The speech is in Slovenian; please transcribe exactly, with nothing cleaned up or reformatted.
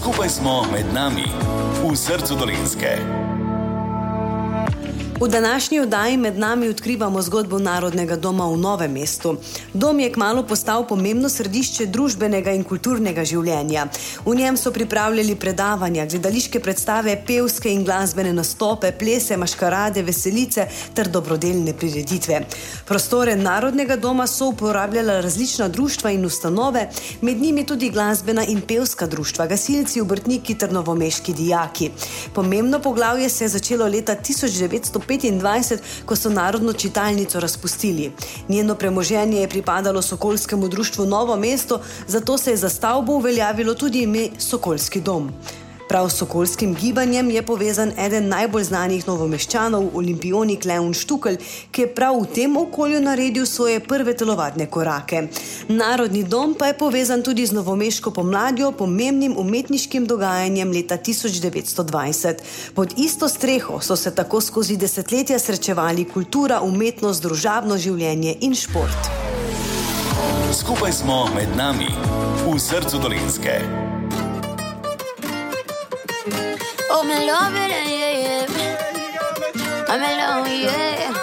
Skupaj smo med nami, v srcu Dolenjske. V današnji oddaji Med nami odkrivamo zgodbo Narodnega doma v Novem mestu. Dom je kmalu postal pomembno središče družbenega in kulturnega življenja. V njem so pripravljali predavanja, gledališke predstave, pevske in glasbene nastope, plese, maškarade, veselice ter dobrodelne prireditve. Prostore Narodnega doma so uporabljala različna društva in ustanove, med njimi tudi glasbena in pevska društva, gasilci, obrtniki ter novomeški dijaki. Pomembno poglavje se je začelo leta tisoč devetsto petindvajset, ko so Narodno čitalnico razpustili. Njeno premoženje je pripadalo Sokolskemu društvu Novo mesto, zato se je za stavbo uveljavilo tudi ime Sokolski dom. Prav s sokolskim gibanjem je povezan eden najbolj znanih novomeščanov, olimpionik Leon Štukelj, ki je prav v tem okolju naredil svoje prve telovadne korake. Narodni dom pa je povezan tudi z novomeško pomladjo, pomembnim umetniškim dogajanjem leta tisoč devetsto dvajset. Pod isto streho so se tako skozi desetletja srečevali kultura, umetnost, družabno življenje in šport. Skupaj smo med nami, v srcu Dolenjske. Oh, me love it, yeah, yeah. I'm alone, yeah.